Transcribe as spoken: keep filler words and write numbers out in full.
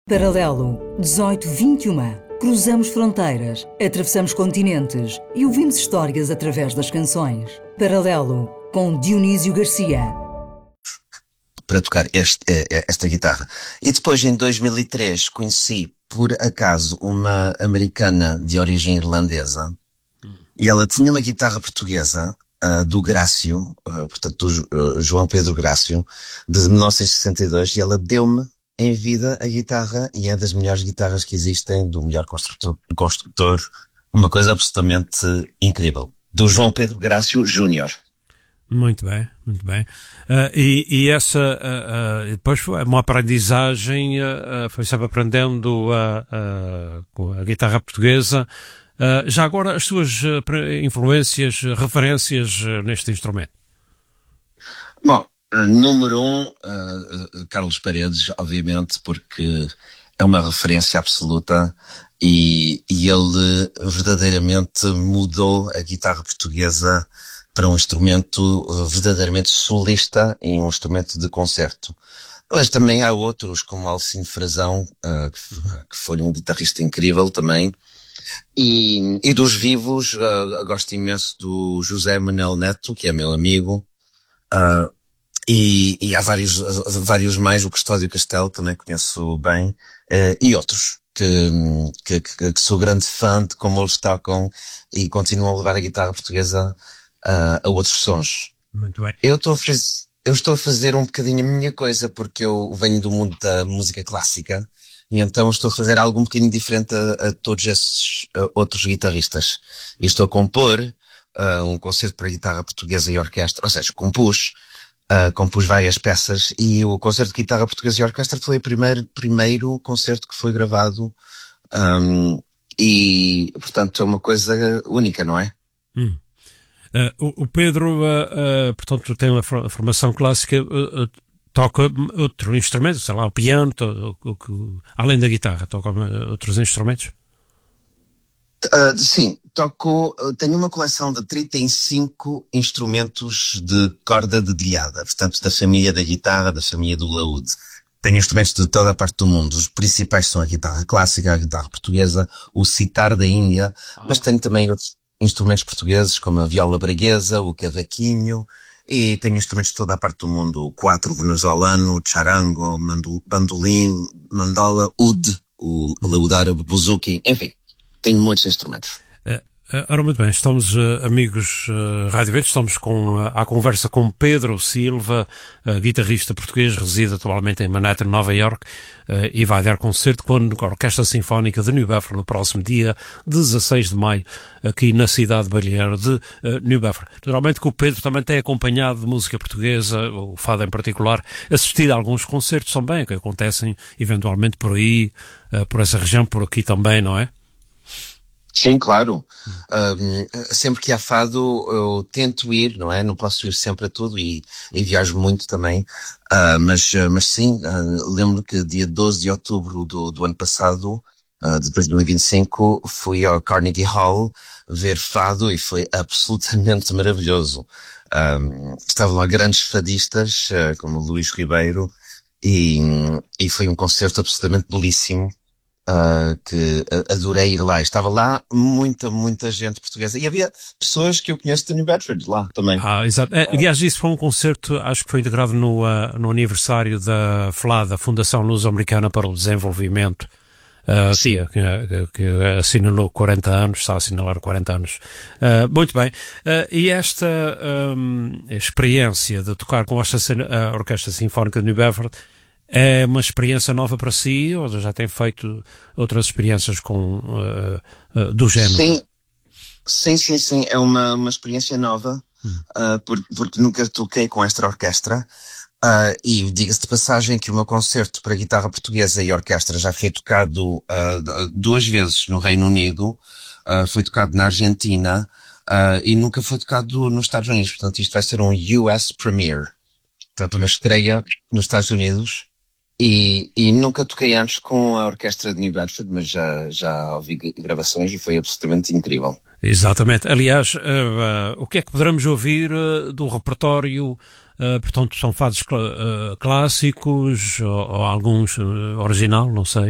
Paralelo dezoito vinte e um. Cruzamos fronteiras, atravessamos continentes e ouvimos histórias através das canções. Paralelo com Dionísio Garcia. Para tocar este, esta guitarra. E depois, em dois mil e três, conheci, por acaso, uma americana de origem irlandesa. Hum. E ela tinha uma guitarra portuguesa, uh, do Grácio, uh, portanto, do uh, João Pedro Grácio, de mil novecentos e sessenta e dois, e ela deu-me em vida a guitarra, e é das melhores guitarras que existem, do melhor construtor, construtor uma coisa absolutamente incrível. Do João Pedro Grácio Júnior. Muito bem, muito bem. Uh, e, e essa, uh, uh, depois foi uma aprendizagem, uh, foi sempre aprendendo uh, uh, com a guitarra portuguesa. Uh, já agora, as suas uh, influências, referências uh, neste instrumento? Bom, uh, número um, uh, Carlos Paredes, obviamente, porque é uma referência absoluta e, e ele verdadeiramente mudou a guitarra portuguesa para um instrumento verdadeiramente solista e um instrumento de concerto. Mas também há outros, como Alcino Frazão, uh, que, que foi um guitarrista incrível também. E, e dos vivos, uh, gosto imenso do José Manuel Neto, que é meu amigo. Uh, e, e há vários, vários mais, o Custódio Castelo, também conheço bem, uh, e outros. Que, que, que, que sou grande fã de como eles tocam e continuam a levar a guitarra portuguesa Uh, a outros sons. Muito bem. Eu estou a fazer, eu estou a fazer um bocadinho a minha coisa, porque eu venho do mundo da música clássica, e então estou a fazer algo um bocadinho diferente a, a todos esses uh, outros guitarristas. E estou a compor uh, um concerto para guitarra portuguesa e orquestra, ou seja, compus, uh, compus várias peças, e o concerto de guitarra portuguesa e orquestra foi o primeiro, primeiro concerto que foi gravado, um, e, portanto, é uma coisa única, não é? Hum. Uh, o, o Pedro, uh, uh, portanto, tem uma formação clássica, uh, uh, toca outro instrumento, sei lá, o piano, to, o, o, além da guitarra, toca outros instrumentos? Uh, sim, toco, tenho uma coleção de trinta e cinco instrumentos de corda dedilhada, portanto, da família da guitarra, da família do laúde. Tenho instrumentos de toda a parte do mundo. Os principais são a guitarra clássica, a guitarra portuguesa, o sitar da Índia, ah. mas tenho também outros instrumentos portugueses, como a viola braguesa, o cavaquinho, e tenho instrumentos de toda a parte do mundo, o quatro venezuelano, o charango, o bandolim, mandola, oud, o laudar, o buzuki, enfim, tenho muitos instrumentos. Ora, muito bem, estamos, uh, amigos uh, Rádio Verde, estamos com, uh, à conversa com Pedro Silva, uh, guitarrista português, reside atualmente em Manhattan, Nova York, uh, e vai dar concerto com a Orquestra Sinfónica de New Bedford no próximo dia dezasseis de maio, aqui na cidade balneária de uh, New Bedford. Naturalmente que o Pedro também tem acompanhado de música portuguesa, o fado em particular, assistido a alguns concertos também, que acontecem eventualmente por aí, uh, por essa região, por aqui também, não é? Sim, claro. Um, sempre que há fado eu tento ir, não é? Não posso ir sempre a tudo e, e viajo muito também. Uh, mas, mas sim, uh, lembro que dia doze de outubro do, do ano passado, uh, de dois mil e vinte e cinco, fui ao Carnegie Hall ver fado e foi absolutamente maravilhoso. Um, estavam lá grandes fadistas, uh, como o Luís Ribeiro, e, e foi um concerto absolutamente belíssimo. Uh, que adorei ir lá. Estava lá muita, muita gente portuguesa. E havia pessoas que eu conheço de New Bedford lá também. Ah, exato. É, aliás, isso foi um concerto, acho que foi integrado no, uh, no aniversário da FLAD, a Fundação Luso-Americana para o Desenvolvimento. Uh, Sim. Que, que, que assinalou quarenta anos, está a assinalar quarenta anos. Uh, muito bem. Uh, e esta um, experiência de tocar com esta a Orquestra Sinfónica de New Bedford é uma experiência nova para si, ou já tem feito outras experiências com, uh, uh, do género? Sim, sim, sim, sim. É uma, uma experiência nova, hum. uh, porque, porque nunca toquei com esta orquestra. Uh, e diga-se de passagem que o meu concerto para guitarra portuguesa e orquestra já foi tocado uh, duas vezes no Reino Unido, uh, foi tocado na Argentina, uh, e nunca foi tocado nos Estados Unidos. Portanto, isto vai ser um U S Premiere. Portanto, uma estreia nos Estados Unidos. E, e nunca toquei antes com a orquestra de New Bedford, mas já, já ouvi gravações e foi absolutamente incrível. Exatamente. Aliás, uh, uh, o que é que poderemos ouvir uh, do repertório? Uh, portanto, são fados cl- uh, clássicos ou, ou alguns uh, original, não sei.